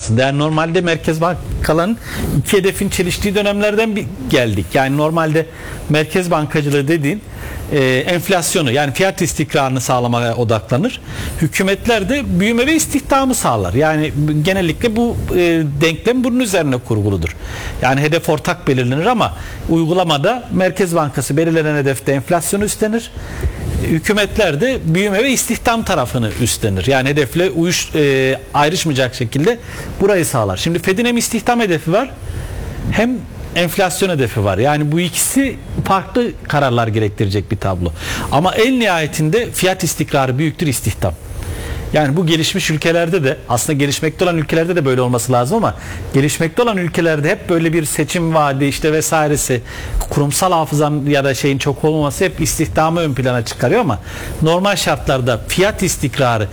aslında. Yani normalde merkez bankaların iki hedefin çeliştiği dönemlerden geldik. Yani normalde merkez bankacılığı dediğin enflasyonu, yani fiyat istikrarını sağlamaya odaklanır. Hükümetler de büyüme ve istihdamı sağlar. Yani genellikle bu denklem bunun üzerine kurguludur. Yani hedef ortak belirlenir ama uygulamada Merkez Bankası belirlenen hedefte enflasyonu üstlenir. Hükümetler de büyüme ve istihdam tarafını üstlenir. Yani hedefle ayrışmayacak şekilde burayı sağlar. Şimdi Fed'in hem istihdam hedefi var hem enflasyon hedefi var. Yani bu ikisi farklı kararlar gerektirecek bir tablo. Ama en nihayetinde fiyat istikrarı büyüktür istihdam. Yani bu gelişmiş ülkelerde de, aslında gelişmekte olan ülkelerde de böyle olması lazım ama gelişmekte olan ülkelerde hep böyle bir seçim vaadi işte vesairesi, kurumsal hafızanın ya da şeyin çok olmaması hep istihdamı ön plana çıkarıyor ama normal şartlarda fiyat istikrarı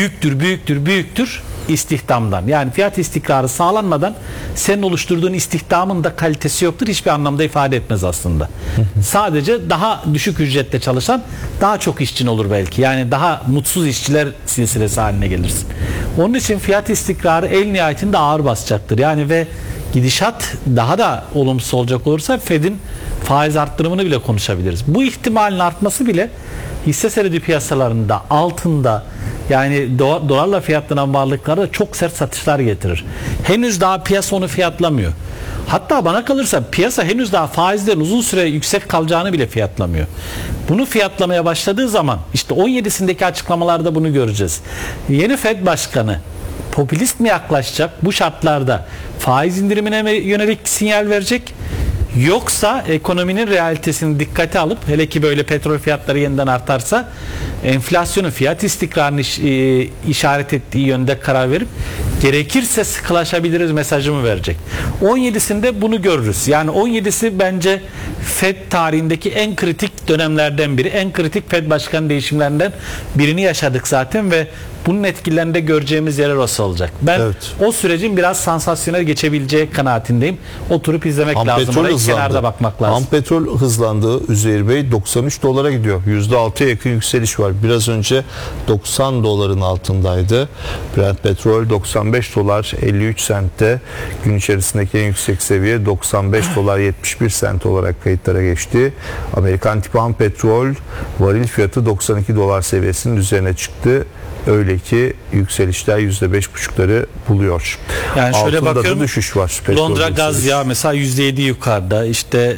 büyüktür istihdamdan. Yani fiyat istikrarı sağlanmadan senin oluşturduğun istihdamın da kalitesi yoktur. Hiçbir anlamda ifade etmez aslında. Sadece daha düşük ücretle çalışan daha çok işçin olur belki. Yani daha mutsuz işçiler silsilesi haline gelirsin. Onun için fiyat istikrarı en nihayetinde ağır basacaktır. Yani ve gidişat daha da olumsuz olacak olursa Fed'in faiz arttırımını bile konuşabiliriz. Bu ihtimalin artması bile hisse senedi piyasalarında, altında, yani dolarla fiyatlanan varlıklarda çok sert satışlar getirir. Henüz daha piyasa onu fiyatlamıyor. Hatta bana kalırsa piyasa henüz daha faizlerin uzun süre yüksek kalacağını bile fiyatlamıyor. Bunu fiyatlamaya başladığı zaman işte 17'sindeki açıklamalarda bunu göreceğiz. Yeni Fed Başkanı popülist mi yaklaşacak? Bu şartlarda faiz indirimine mi yönelik sinyal verecek? Yoksa ekonominin realitesini dikkate alıp, hele ki böyle petrol fiyatları yeniden artarsa, enflasyonun fiyat istikrarını işaret ettiği yönde karar verip gerekirse sıkılaşabiliriz mesajımı verecek. 17'sinde bunu görürüz. Yani 17'si bence Fed tarihindeki en kritik dönemlerden biri. En kritik Fed başkanı değişimlerinden birini yaşadık zaten ve bunun etkilerini de göreceğimiz yer orası olacak. Ben o sürecin biraz sansasyonel geçebileceği kanaatindeyim. Oturup izlemek lazım. Orayı kenarda bakmak lazım. Ham petrol hızlandı Üzeyir Bey. 93 dolara gidiyor. %6'ya yakın yükseliş var. Biraz önce 90 doların altındaydı. Brent petrol 95 dolar 53 sentte. Gün içerisindeki en yüksek seviye 95 dolar 71 sent olarak kayıtlara geçti. Amerikan tipi ham petrol varil fiyatı 92 dolar seviyesinin üzerine çıktı. Öyle ki yükselişler %5,5'ları buluyor. Yani şöyle altında bakıyorum, da düşüş var. Londra gaz yağı mesela %7 yukarıda, işte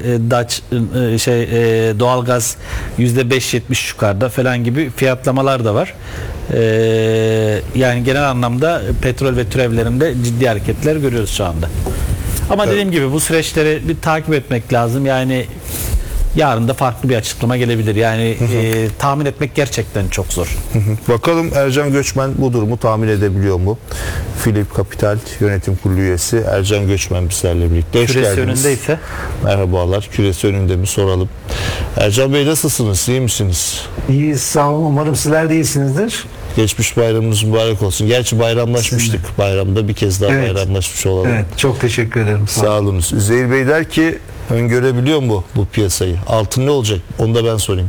doğal gaz %5-70 yukarıda falan gibi fiyatlamalar da var. Yani genel anlamda petrol ve türevlerinde ciddi hareketler görüyoruz şu anda. Ama dediğim gibi bu süreçleri bir takip etmek lazım. Yani yarın da farklı bir açıklama gelebilir. Yani tahmin etmek gerçekten çok zor. Bakalım Ercan Göçmen bu durumu tahmin edebiliyor mu? Philip Capital Yönetim Kurulu üyesi Ercan Göçmen bizlerle birlikte. Hoş Küresi geldiniz. önündeyse. Merhabalar. Küresi önünde mi soralım. Ercan Bey nasılsınız? İyi misiniz? İyiyiz, sağ olun. Umarım sizler de iyisinizdir. Geçmiş bayramınız mübarek olsun. Gerçi bayramlaşmıştık. Bayramda bir kez daha bayramlaşmış olalım. Evet, çok teşekkür ederim. Sağ olunuz. Üzeyir Bey der ki öngörebiliyor mu bu piyasayı? Altın ne olacak? Onu da ben sorayım.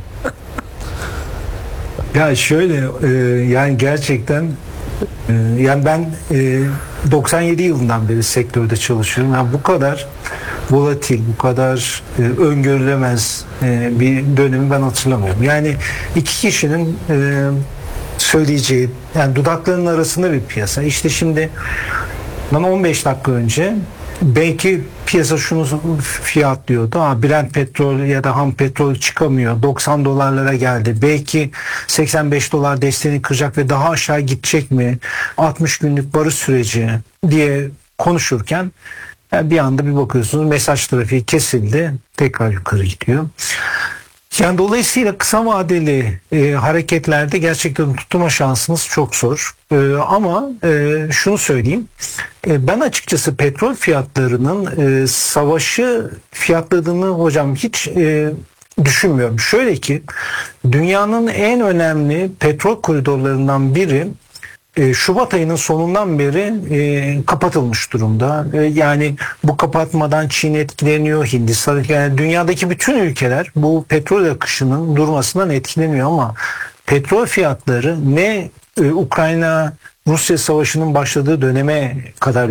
Ya şöyle, yani gerçekten yani ben 97 yılından beri sektörde çalışıyorum. Yani bu kadar volatil, bu kadar öngörülemez bir dönemi ben hatırlamıyorum. Yani iki kişinin söyleyeceği, yani dudaklarının arasında bir piyasa. İşte şimdi bana 15 dakika önce belki piyasa şunu fiyatlıyordu. Brent petrol ya da ham petrol çıkamıyor. 90 dolarlara geldi. Belki 85 dolar desteğini kıracak ve daha aşağı gidecek mi? 60 günlük barış süreci diye konuşurken yani bir anda bir bakıyorsunuz mesaj trafiği kesildi. Tekrar yukarı gidiyor. Yani dolayısıyla kısa vadeli hareketlerde gerçekten tutma şansınız çok zor. Ama şunu söyleyeyim. Ben açıkçası petrol fiyatlarının savaşı fiyatladığını hocam hiç düşünmüyorum. Şöyle ki dünyanın en önemli petrol koridorlarından biri Şubat ayının sonundan beri kapatılmış durumda. Yani bu kapatmadan Çin etkileniyor, Hindistan, yani dünyadaki bütün ülkeler bu petrol akışının durmasından etkileniyor ama petrol fiyatları ne Ukrayna Rusya savaşının başladığı döneme kadar